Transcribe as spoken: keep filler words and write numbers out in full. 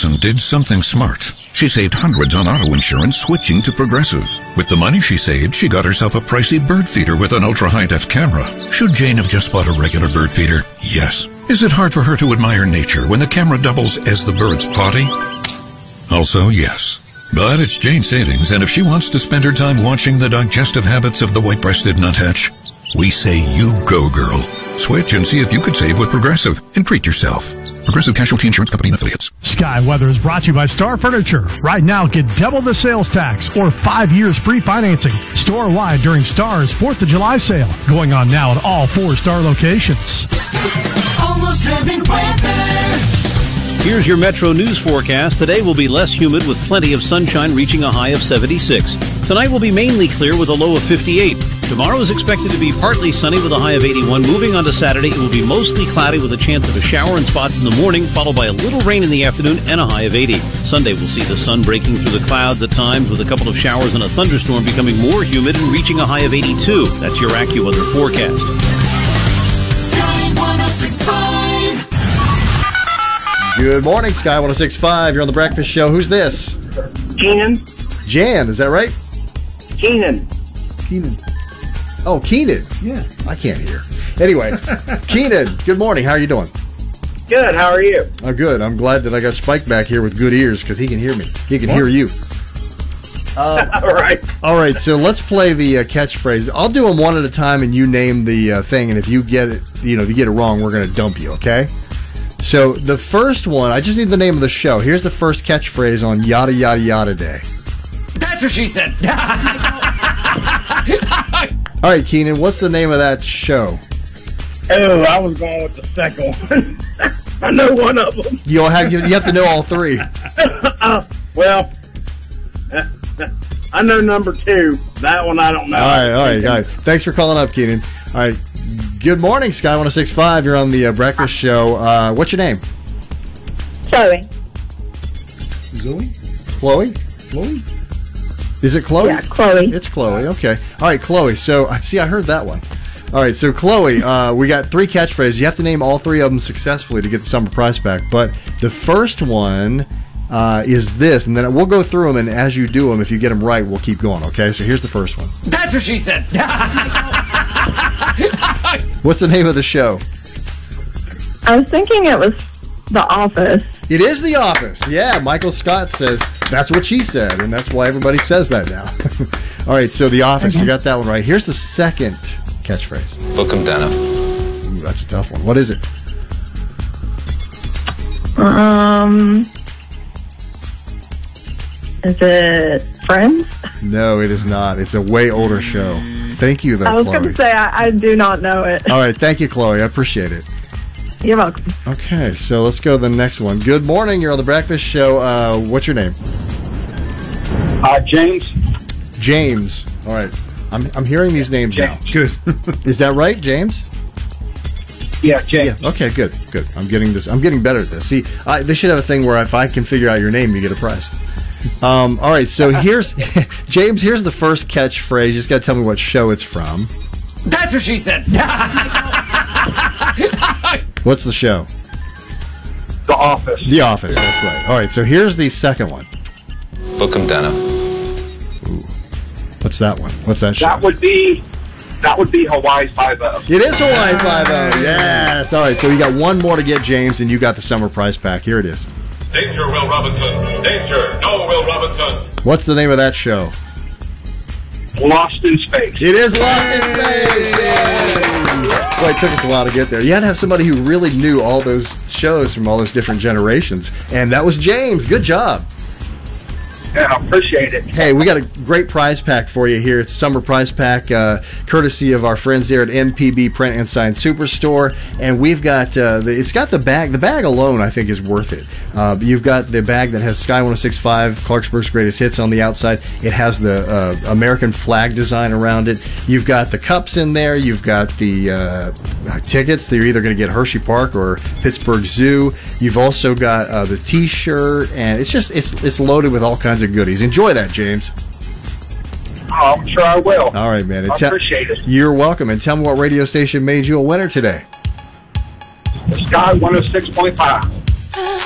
Robinson did something smart. She saved hundreds on auto insurance switching to Progressive. With the money she saved, she got herself a pricey bird feeder with an ultra-high-def camera. Should Jane have just bought a regular bird feeder? Yes. Is it hard for her to admire nature when the camera doubles as the bird's potty? Also, yes. But it's Jane's savings, and if she wants to spend her time watching the digestive habits of the white-breasted nuthatch, we say you go, girl. Switch and see if you could save with Progressive and treat yourself. Progressive Casualty Insurance Company and Affiliates. Sky Weather is brought to you by Star Furniture. Right now, get double the sales tax or five years free financing. Store-wide during Star's fourth of July sale. Going on now at all four Star locations. Almost Heaven weather. Here's your Metro News forecast. Today will be less humid with plenty of sunshine reaching a high of seventy-six. Tonight will be mainly clear with a low of fifty-eight. Tomorrow is expected to be partly sunny with a high of eighty-one. Moving on to Saturday, it will be mostly cloudy with a chance of a shower in spots in the morning, followed by a little rain in the afternoon and a high of eighty. Sunday will see the sun breaking through the clouds at times with a couple of showers and a thunderstorm becoming more humid and reaching a high of eighty-two. That's your AccuWeather forecast. Sky one oh six point five. Good morning, Sky one oh six point five. You're on The Breakfast Show. Who's this? Keenan. Jan, is that right? Keenan. Keenan. Oh, Keenan. Yeah, I can't hear. Anyway, Keenan, good morning. How are you doing? Good. How are you? I'm good. I'm glad that I got Spike back here with good ears because he can hear me. He can what? hear you. Uh, all right. All right, so let's play the uh, catchphrase. I'll do them one at a time, and you name the uh, thing, and if you get it, you know, if you get it wrong, we're going to dump you, okay? So the first one, I just need the name of the show. Here's the first catchphrase on Yada Yada Yada Day. That's what she said. All right, Keenan, what's the name of that show? Oh, I was going with the second one. I know one of them. You'll have you, you have to know all three. uh, well, I know number two. That one I don't know. All right, all right, guys. Thanks for calling up, Keenan. All right. Good morning, Sky one oh six point five. You're on the uh, Breakfast Show. Uh, what's your name? Chloe. Zoe? Chloe? Chloe? Is it Chloe? Yeah, Chloe. It's Chloe. Okay. All right, Chloe. So, see, I heard that one. All right, so Chloe, uh, we got three catchphrases. You have to name all three of them successfully to get the summer prize back. But the first one uh, is this, and then we'll go through them, and as you do them, if you get them right, we'll keep going, okay? So here's the first one. That's what she said. What's the name of the show? I was thinking it was The Office. It is The Office. Yeah, Michael Scott says that's what she said, and that's why everybody says that now. All right, so The Office, okay. You got that one right. Here's the second catchphrase. Book 'em, Dana. Ooh, that's a tough one. What is it? Um, is it Friends? No, it is not. It's a way older show. Thank you, though, I was Chloe. going to say, I, I do not know it. All right, thank you, Chloe. I appreciate it. You're welcome. Okay, so let's go to the next one. Good morning. You're on The Breakfast Show. Uh, what's your name? Uh, James. James. All right. I'm I'm hearing these names James. now. Good. Is that right, James? Yeah, James. Yeah. Okay, good, good. I'm getting this. I'm getting better at this. See, I, they should have a thing where if I can figure out your name, you get a prize. Um, all right, so here's James. Here's the first catchphrase. You just got to tell me what show it's from. That's what she said. What's the show? The Office. The Office. That's right. All right, so here's the second one. Book 'em, Dana. Ooh. What's that one? What's that show? That would be that would be Hawaii Five-O. It is Hawaii Five-O. Yes. All right, so you got one more to get, James, and you got the summer prize pack. Here it is. Danger, Will Robinson. Danger. No, Will Robinson. What's the name of that show? Lost in Space. It is Lost in Space. Yes. Boy, it took us a while to get there. You had to have somebody who really knew all those shows from all those different generations, and that was James. Good job. Yeah, I appreciate it. Hey, we got a great prize pack for you here. It's summer prize pack, uh, courtesy of our friends there at M P B Print and Sign Superstore. And we've got, uh, the, it's got the bag. The bag alone, I think, is worth it. Uh, you've got the bag that has Sky one oh six point five, Clarksburg's Greatest Hits on the outside. It has the uh, American flag design around it. You've got the cups in there. You've got the uh, tickets. You're either going to get Hershey Park or Pittsburgh Zoo. You've also got uh, the T-shirt, and it's just it's it's loaded with all kinds of goodies. Enjoy that, James. Oh, I'm sure I will. All right, man. And I te- appreciate it. You're welcome. And tell me what radio station made you a winner today. Sky one oh six point five.